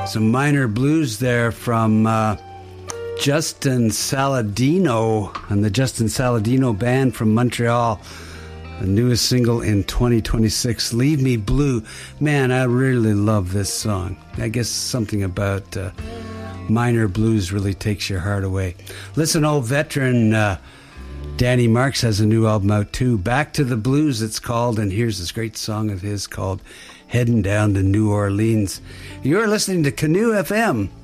Some minor blues there from Justin Saladino and the Justin Saladino Band from Montreal. The newest single in 2026, Leave Me Blue. Man, I really love this song. I guess something about minor blues really takes your heart away. Listen, old veteran Danny Marks has a new album out too. Back to the Blues it's called, and here's this great song of his called Heading Down to New Orleans. You're listening to Canoe FM.